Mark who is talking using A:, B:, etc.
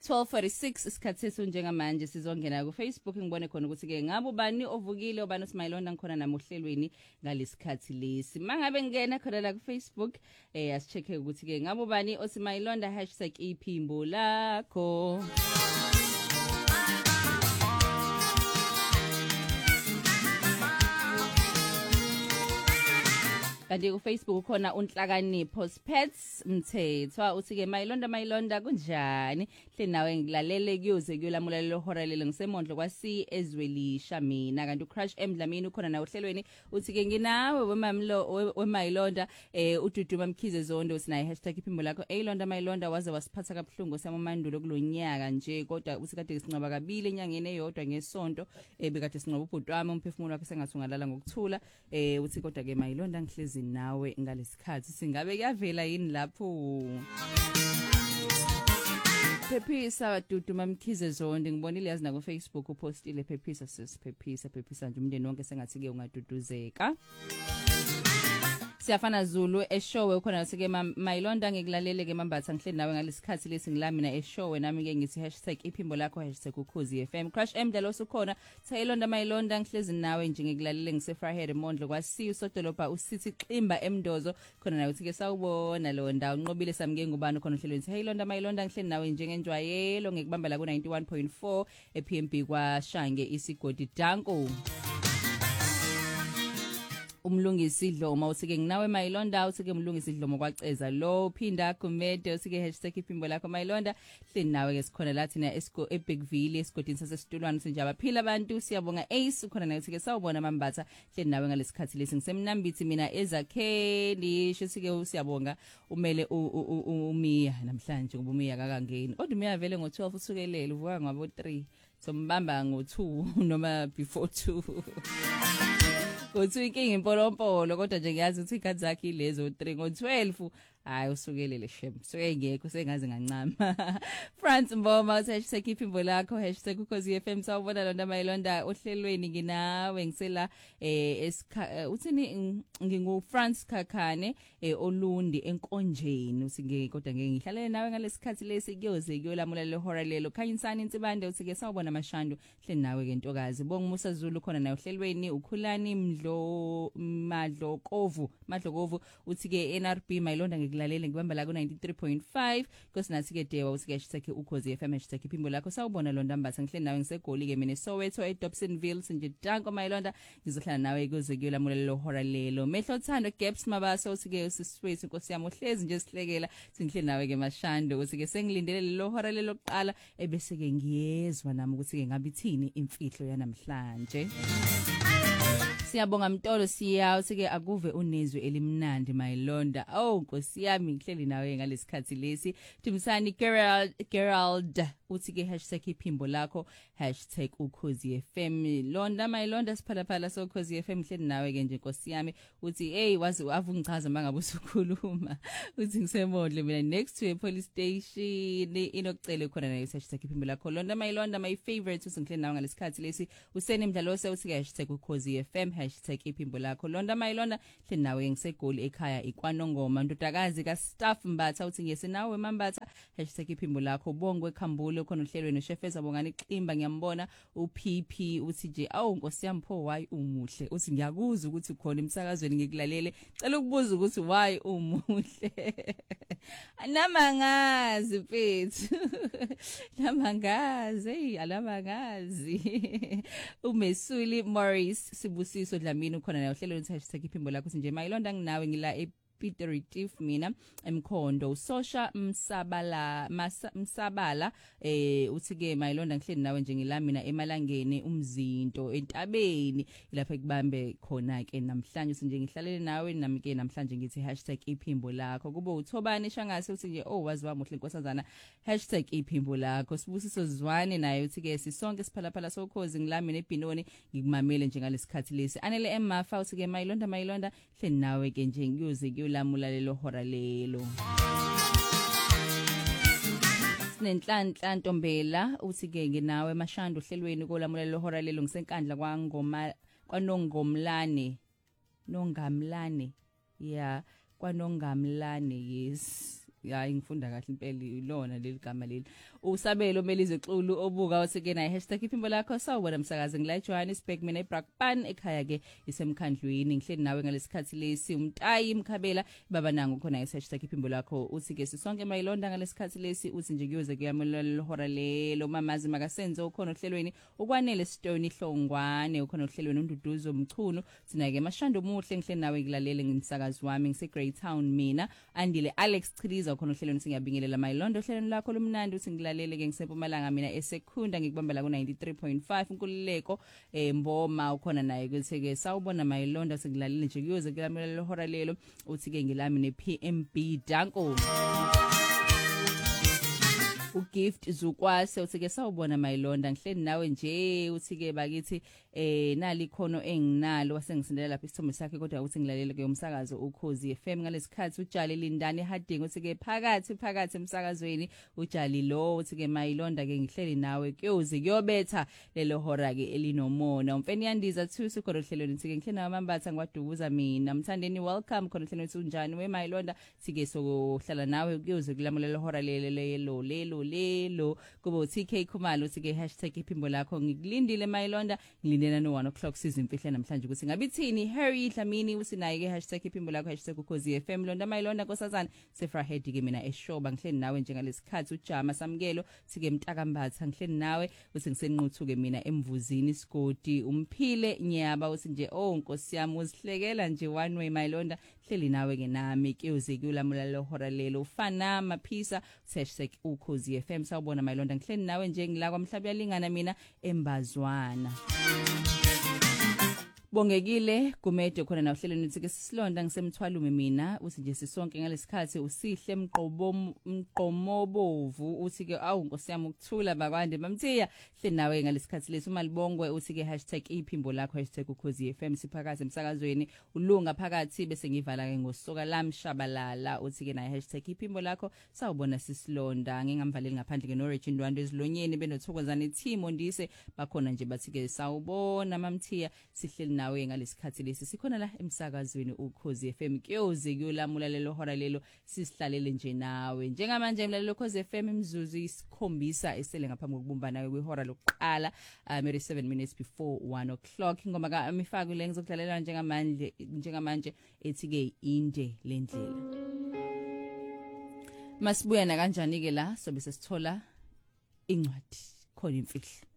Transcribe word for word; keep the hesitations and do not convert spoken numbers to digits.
A: twelve forty-six isikhathi sethu njengamanje sizongena ku Facebook ngibone khona ukuthi ke ngabe ubani ovukile ubani uSmayilonda ngikhona nami ohlelweni ngalesikhathi lesi mangabe ngena khona la ku Facebook eh asicheke ukuthi ke ngabe ubani oSmayilonda hashtag iphimbo lakho. Kanti ku Facebook khona unhlakanipho Spets Mthethwa uthi ke Mayilonda Mayilonda kunjani hle nawe ngilalele kuyoze kuyolamula lelo hora lelo ngisemondlo kwa C ezwelisha mina kanti uCrush M Dlamini ukhona na uhlelweni uthi ke nginawe wemamlo weMayilonda eh ududuma Mkhize Zondo uthi naye hashtag iphimbo lakho Ayilonda Mayilonda waze wasiphatha kabuhlungu samamandulo kulonyaka nje kodwa uthi kade sinqaba kabili enyangeni eyodwa ngesonto eh bekade sinqaba ubhuti wami umphefumulo wakhe sengathungalala ngokuthula eh uthi kodwa ke Mayilonda ngihlezi nawe ngalesikhathi singabe kuyavela yini lapho Phephisa Duduma Mkhize Zondo ngibonile yazi na ku Facebook upostile Phephisa sis Phephisa Phephisa nje umndeni wonke sengathi ke ungaduduzeka Siyafana Zulu eshowe ukhona sike Mayilonda ngikulalele ke mambatha ngihleli nawe ngalesikhathi lesi ngilami eshowe nami ke ngithi hashtag iphimbo lakho hashtag ukhozi F M Crush M Dalo ukhona Mayilonda Mayilonda ngihlezi nawe nje ngikulalele ngisefrahead Mondlo kwa C usodolopha usithi Ximba eMndozo khona nawe uthi ke sawubona lo ndawo unqobile samke ngubani khona ohlelweni Mayilonda Mayilonda ngihleli nawe nje ngenjwayelo ngikubamba la ku ninety-one point four eP M B kwa Shange isigodi Danko umlungisi Dlomo usike nginawe Mayilonda usike umlungisi Dlomo kwaceza lo phinda Gumede usike hashtag iphimbo lakho Mayilonda hleni nawe ke sikhona lathi na esco eBigville esigodini sasesitulwane sinjaba phila abantu siyabonga Ace ukhona naye usike sawubona mambatha hleni nawe ngalesikhathi lesi ngisemnambithi mina ezakheli shisike siyabonga umele uMia namhlanje ngoba uMia kakangeni kodwa uMia vele ngo twelve usukelele uvuka ngabo three sombamba ngo two noma before two Uthi inkinga impolompolo kodwa nje ngiyazi ukuthi ikhathi zakhe ilezo three ngo twelve hayi usukelele shem so engekho sengaze ngancama France Mboma uthi hashtag iphimbo lakho hashtag ukhozi F M sawubona Londa Mayilonda ohlelweni nginawe ngisela eh uthini ngingu France Khakhane eh Olundi enkonjeni uthi ngeke kodwa ngeke ngihlalele nawe ngalesikhathi lesi kuyoze kuyolamula le hora lelo Khayinsani Insibande uthi ke sawubona Mashando hleni nawe ke ntokazi bonga Musa Zulu khona nayo ohlelweni ukhulani Mdlo Madlokovu Madlokovu uthi ke N R B Mayilonda ngikulalele ngibamba la ku ninety-three point five kosinathi ke Dewa uthi ke hashtag ukhozi F M hashtag iphimbo lakho sawubona Londa Mbatha ngihleli nawe ngisegoli ke mina Soweto eDobsonville sinje Danko Mayilonda ngizohlala nawe kuze kuyolamula lelo hora lelo mehlo thando Gaps Mabasa uthi ke usisweet inkosi yami ohlezi nje sihlekela singihleli nawe ke Mashando uthi ke sengilindele lelo hora lelo kuqala ebese ke ngiyezwa nami ukuthi ke ngabe ithini imfihlo yanamhlanje Siyabonga Mtolo siya usike akuve unezwe elimnandi Mayilonda oh nkosi yami ngihleli nawe ngalesikhathi lesi Timsani Gerald Gerald uthi ke hashtag iphimbo lakho hashtag ukhozi F M Londa Mayilonda siphalaphala sokhozi F M ngihleli nawe ke nje nkosi yami uthi hey wazi avungichaza mangabe usukhuluma uthi ngisemondle mina next to a police station inokucele khona nayo hashtag iphimbo lakho Londa Mayilonda my favorite uthi ngihleli nawe ngalesikhathi lesi usene Mdlalose uthi ke hashtag ukhozi F M hashtag iphimbo lakho Londa Mayilonda hleni nawe ngisegoli ekhaya ikwanongoma ndodakazi ka staff Mbatha uthi ngiyese nawe mambatha hashtag iphimbo lakho bongwe khambule khona uhlelweni uShefeza bongani Ximba ngiyambona uP P uthi nje awu nkosi yami pho why umuhle uthi ngiyakuza ukuthi khona emsakazweni ngikulalele cela ukubuza ukuthi why umuhle namangazi mfethu namangazi hey alamangazi uMesuli Morris Sibusiso Dlamini ukhona nayo uhlelweni hashtag iphimbo lakho uthi nje Mayilonda nginawe ngila Peter Retief mina emkhondo usosha msabala masa, msabala eh uthi ke Mayilonda ngihleli nawe nje ngilamina emalangeni umzinto entabeni lapha ekubambe khona ke namhlanje uthi nje ngihlalele nawe nami ke namhlanje ngithi hashtag iphimbo lakho kube uthobani shangase uthi nje oh wazi wamuhle inkosazana hashtag iphimbo lakho Sibusiso Zwane naye uthi ke sisonke siphalaphala sokhozi ngilamina eBinoni ngikumamele nje ngalesikhathi lesi Anele Emafa uthi ke Mayilonda Mayilonda hleli nawe ke nje ngiyoze lamula lelo hora lelo Sinenhlanhla Ntombela uthi ke nginawe Mashando hlelweni kolamula lelo hora lelo ngisenkandla kwangoma kwanongomlane nongamlane yeah kwanongamlane yes hayi ngifunda kahle impela ilona leli gama leli usabelo Melizwe Xulu obuka usike na hashtag iphimbo lakho sawubona msakazi ngila Johannesburg mina eBrakpan ekhaya ke isemkhandlweni ngihleli nawe ngalesikhathi lesi umtayi Mkhabela baba nangu khona hashtag iphimbo lakho uthi ke sisonke mayilonda ngalesikhathi lesi uthi nje kuyoze kuyamela lehora lelo mamazi makasenze ukhona ohlelweni ukwanele Stone ihlongwane ukhona ohlelweni unduduzo umchunu thina ke mashando muhle ngihleli nawe ngilalele ngimsakazi wami ngise Greytown mina andile Alex Chiliza ukhona ohlelweni singabingelela mayilonda ohlelweni lakho lomnandi uthi ngilalele ke ngiseMpumalanga mina eSekunda ngikubambela ku ninety-three point five Nkululeko eh Mboma ukhona naye kuthi ke sawubona mayilonda singilalele nje kuyoze kulamela lehora lelo uthi ke ngilami ne P M B Danko ugift zukwase uthi ke sawubona mayilonda ngihleli nawe nje uthi ke bakithi eh nali khono enginalo wasengisindela lapha isithombe sakhe kodwa uthi ngilalele ke umsakazo ukhozi F M ngalesikhathi ujali lindani hadinga uthi ke phakathi phakathi emsakazweni ujali lo uthi ke mayilonda ke ngihleli nawe kuyoze kuyobetha lelo hora ke elinomona umfeni yandiza thusi khona ohlelweni uthi ke ngihleli nawe mambatha ngwadukuza mina mthandeni welcome khona ohlelweni uthi unjani we mayilonda sike sokuhlala nawe kuyoze kulamula lelo hora lelo lelo lelo lelo kuba T K Khumalo uthi ke hashtag iphimbo lakho ngikulindile mayilonda ngilindela no one o'clock sizimfihle namhlanje ukuthi ngabithini Harry Dlamini usinaye ke hashtag iphimbo lakho hashtag ukhozi F M londa mayilonda nkosazana Sefrahead ke mina eshoba ngihleli nawe njengalesikhathi ujama samkelo sike mtakambatha ngihleli nawe uthi ngisenquthuke mina emvuzini isigodi umphile nyaba uthi nje oh nkosi yami uzihlekela nje one way mayilonda hleli nawe ke nami kuyoze kulamula lo hora lelo ufana maphisa hashtag ukhozi F M sawubona mayilonda ngihleli nawe nje ngila kwaMhlabi yalingana mina embazwana Bongekile Gumede khona na uhlelweni uthi ke sisilonda ngisemthwalume mina uthi nje sisonke ngalesikhathi usihle mqobo mqomobovu uthi ke awu nkosi yami ukuthula bakwande bamthiya hle nawe ngalesikhathi lesi umalibongwe uthi ke hashtag iphimbo lakho hashtag ukhozi F M siphakathi emsakazweni ulunga phakathi bese ngivala ke ngosoka lami shabalala uthi ke na hashtag iphimbo lakho sawubona sisilonda ngingamvaleli ngaphandle ke no Regine Ndwandwe ezilonyeni benothokozana team ondise bakhona nje bathi ke sawubona mamthiya sihle nawe ngalesikhathi lesi sikhona la emsakazweni ukhozi F M kuyoze kuyolamula lelo hora lelo sisihlalele nje nawe njengamanje emlalelo ukhozi F M imzuzu isikhombisa esele ngaphambi kokubumbana kwehora lokuqala um seven minutes before one o'clock ngoma ka amifaka le ngizokudlalela njengamanje njengamanje ethi ke inde lendlela masibuya na kanjani ke la sobe sesithola incwadi khona imfihlo